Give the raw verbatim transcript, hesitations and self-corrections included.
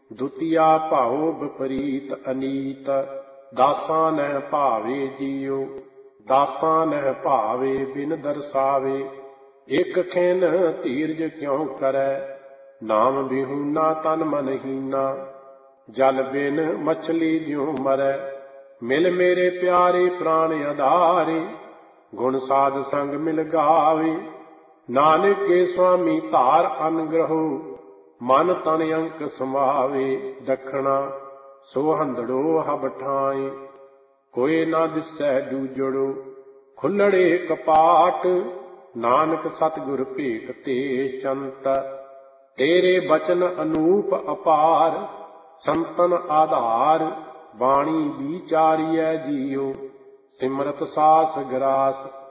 ਦੁਤੀਆ ਭਾਉ ਵਿਪਰੀਤ ਅਨੀਤ, ਦਾਸਾਂ ਨਹਿ ਭਾਵੇ ਜੀਉ। ਦਾਸਾਂ ਨਹਿ ਭਾਵੇ ਬਿਨ ਦਰਸਾਵੇ, ਇਕ ਖਿਨ ਧੀਰਜ ਕਿਉ ਕਰੈ। ਨਾਮ ਬਿਹੂਨਾ ਤਨ ਮਨ ਹੀਨਾ, ਜਲ ਬਿਨ ਮਛਲੀ ਜਿਉ ਮਰੈ। ਮਿਲ ਮੇਰੇ ਪਿਆਰੇ ਪ੍ਰਾਣ ਆਧਾਰੇ, ਗੁਣ ਸਾਧ ਸੰਗ ਮਿਲ ਗਾਵੇ। ਨਾਨਕ ਕੇ ਸੁਆਮੀ ਧਾਰ ਅਨਗ੍ਰਹੋ, ਮਨ ਤਨ ਅੰਕ ਸਮਾਵੇ। ਦਖਣਾ ਸੋ ਹੰਦੜੋ ਹਬ ਠਾਏ, ਕੋਇ ਨਾ ਦਿਸੈ ਦੂਜੜੋ। ਖੁੱਲੜੇ ਕਪਾਟ, ਨਾਨਕ ਸਤਿਗੁਰ ਭੇਟ ਤੇ ਚੰਤ। ਤੇਰੇ ਬਚਨ ਅਨੂਪ ਅਪਾਰ, ਸੰਤਨ ਆਧਾਰ। ਬਾਣੀ ਵਿਚਾਰੀਐ ਜੀਉ, ਸਿਮਰਤ ਸਾਸ ਗਰਾਸ।